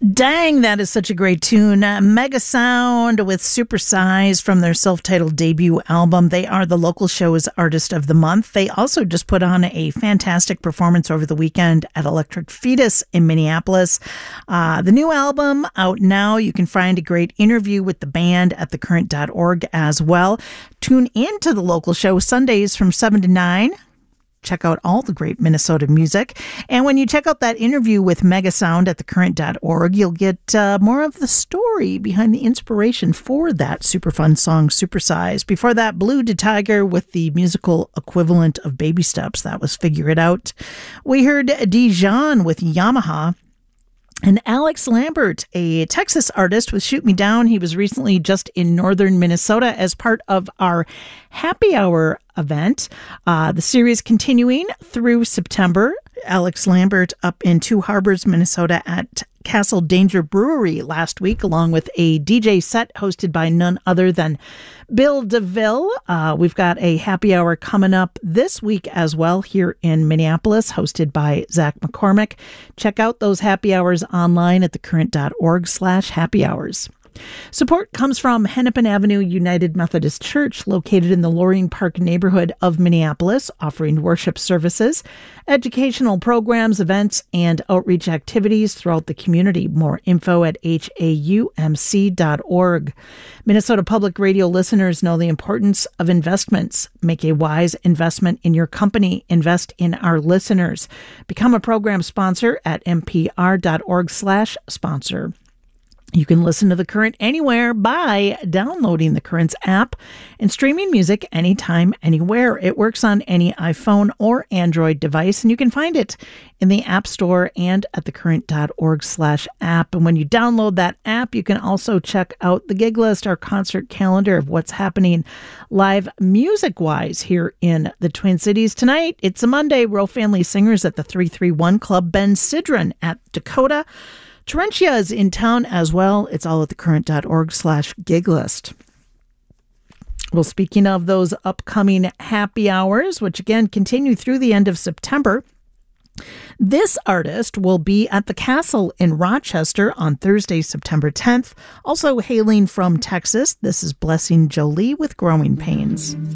Dang, that is such a great tune. Mega Sound with Supersize from their self-titled debut album. They are the local show's Artist of the Month. They also just put on a fantastic performance over the weekend at Electric Fetus in Minneapolis. The new album out now. You can find a great interview with the band at thecurrent.org as well. Tune in to the local show Sundays from 7 to 9. Check out all the great Minnesota music. And when you check out that interview with Mega Sound at thecurrent.org, you'll get more of the story behind the inspiration for that super fun song, Supersize. Before that, Blue to Tiger with the musical equivalent of Baby Steps. That was Figure It Out. We heard Dijon with Yamaha. And Alex Lambert, a Texas artist with Shoot Me Down. He was recently just in northern Minnesota as part of our Happy Hour event. The series continuing through September. Alex Lambert up in Two Harbors, Minnesota at Castle Danger Brewery last week, along with a DJ set hosted by none other than Bill DeVille. We've got a happy hour coming up this week as well here in Minneapolis, hosted by Zach McCormick. Check out those happy hours online at thecurrent.org/happy hours. Support comes from Hennepin Avenue United Methodist Church, located in the Loring Park neighborhood of Minneapolis, offering worship services, educational programs, events, and outreach activities throughout the community. More info at haumc.org. Minnesota Public Radio listeners know the importance of investments. Make a wise investment in your company. Invest in our listeners. Become a program sponsor at mpr.org/sponsor. You can listen to The Current anywhere by downloading The Current's app and streaming music anytime, anywhere. It works on any iPhone or Android device, and you can find it in the App Store and at thecurrent.org/app. And when you download that app, you can also check out the gig list, our concert calendar of what's happening live music-wise here in the Twin Cities. Tonight, it's a Monday. Royal Family Singers at the 331 Club. Ben Sidran at Dakota. Terentia is in town as well. It's all at thecurrent.org/gig list. Well, speaking of those upcoming happy hours, which again continue through the end of September, this artist will be at the Castle in Rochester on Thursday, September 10th. Also hailing from Texas, this is Blessing Jolie with Growing Pains.